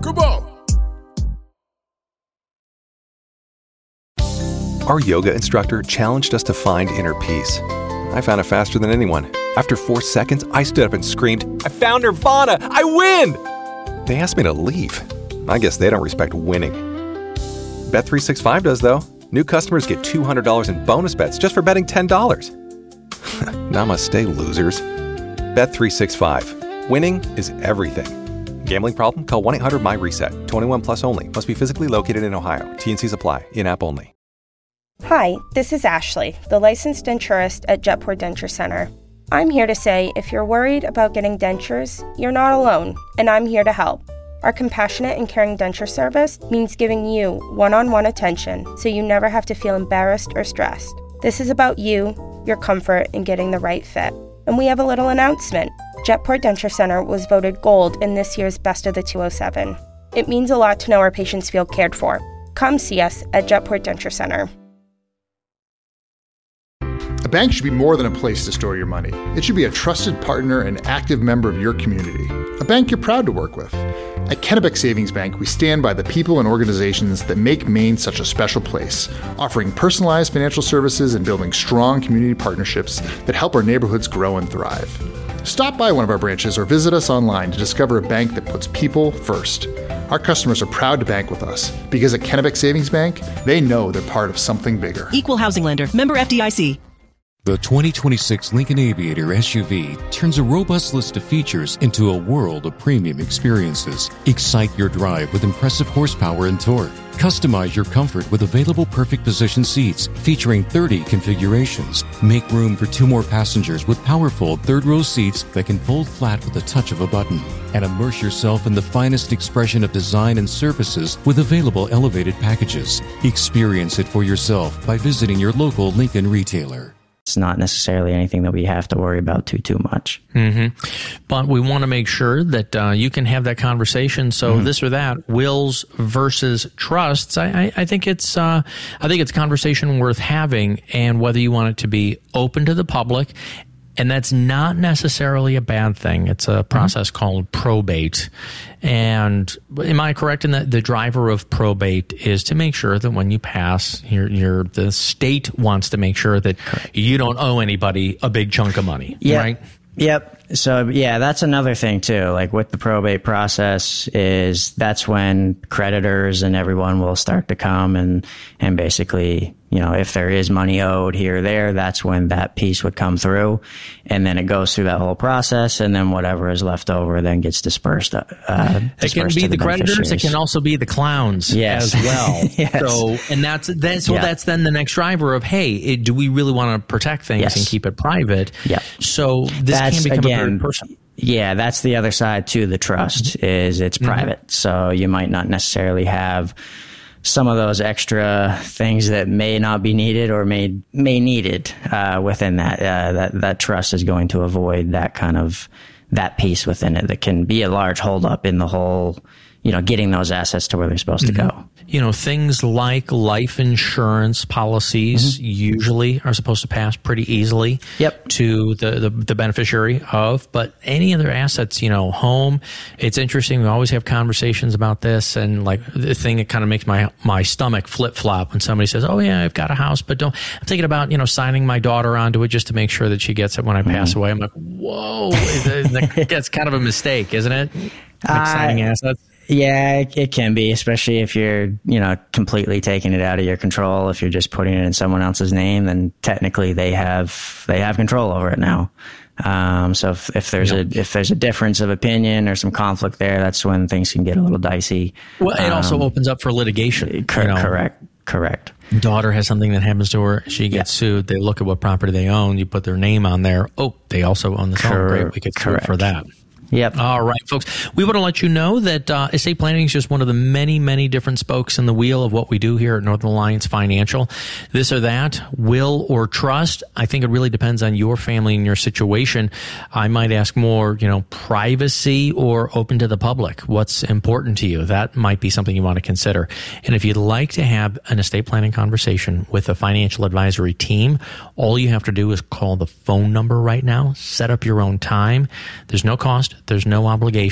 Come on! Our yoga instructor challenged us to find inner peace. I found it faster than anyone. After 4 seconds, I stood up and screamed, "I found Nirvana! I win!" They asked me to leave. I guess they don't respect winning. Bet365 does, though. New customers get $200 in bonus bets just for betting $10. Namaste, losers. Bet365. Winning is everything. Gambling problem? Call 1-800-MY-RESET. 21 plus only. Must be physically located in Ohio. T&Cs apply. In-app only. Hi, this is Ashley, the licensed denturist at Jetport Denture Center. I'm here to say if you're worried about getting dentures, you're not alone, and I'm here to help. Our compassionate and caring denture service means giving you one-on-one attention so you never have to feel embarrassed or stressed. This is about you, your comfort, and getting the right fit. And we have a little announcement. Jetport Denture Center was voted gold in this year's Best of the 207. It means a lot to know our patients feel cared for. Come see us at Jetport Denture Center. A bank should be more than a place to store your money. It should be a trusted partner and active member of your community. A bank you're proud to work with. At Kennebec Savings Bank, we stand by the people and organizations that make Maine such a special place, offering personalized financial services and building strong community partnerships that help our neighborhoods grow and thrive. Stop by one of our branches or visit us online to discover a bank that puts people first. Our customers are proud to bank with us because at Kennebec Savings Bank, they know they're part of something bigger. Equal housing lender. Member FDIC. The 2026 Lincoln Aviator SUV turns a robust list of features into a world of premium experiences. Excite your drive with impressive horsepower and torque. Customize your comfort with available perfect position seats featuring 30 configurations. Make room for 2 more passengers with powerful third-row seats that can fold flat with the touch of a button. And immerse yourself in the finest expression of design and services with available elevated packages. Experience it for yourself by visiting your local Lincoln retailer. It's not necessarily anything that we have to worry about too much. Mm-hmm. But we want to make sure that you can have that conversation. So this or that, wills versus trusts. I think it's a conversation worth having, and whether you want it to be open to the public. And that's not necessarily a bad thing. It's a process called probate. And am I correct in that the driver of probate is to make sure that when you pass, the state wants to make sure that you don't owe anybody a big chunk of money, right? Yep. So, yeah, that's another thing, too. Like with the probate process that's when creditors and everyone will start to come and basically, if there is money owed here or there, that's when that piece would come through. And then it goes through that whole process, and then whatever is left over then gets dispersed. It can be the creditors. It can also be the clowns as well. Yes. So, and that's then the next driver of, hey, do we really want to protect things and keep it private? Yeah. So this can become a very personal. Yeah, that's the other side to the trust is it's private. So you might not necessarily have some of those extra things that may not be needed or may need it within that. That trust is going to avoid that piece within it that can be a large holdup in the whole, getting those assets to where they're supposed to go. Things like life insurance policies usually are supposed to pass pretty easily to the beneficiary of, but any other assets, home, it's interesting. We always have conversations about this, and like the thing that kind of makes my stomach flip-flop when somebody says, oh yeah, I've got a house, but I'm thinking about, signing my daughter onto it just to make sure that she gets it when I pass away. I'm like, whoa, that's kind of a mistake, isn't it? Like signing assets. Yeah, it can be, especially if you're, completely taking it out of your control. If you're just putting it in someone else's name, then technically they have control over it now. So if there's a difference of opinion or some conflict there, that's when things can get a little dicey. Well, it also opens up for litigation. Correct. Daughter has something that happens to her. She gets sued. They look at what property they own. You put their name on there. Oh, they also own this home. Great, we could sue for that. Yep. All right, folks. We want to let you know that estate planning is just one of the many, many different spokes in the wheel of what we do here at Northern Alliance Financial. This or that, will or trust, I think it really depends on your family and your situation. I might ask more, privacy or open to the public. What's important to you? That might be something you want to consider. And if you'd like to have an estate planning conversation with a financial advisory team, all you have to do is call the phone number right now, set up your own time. There's no cost. There's no obligation.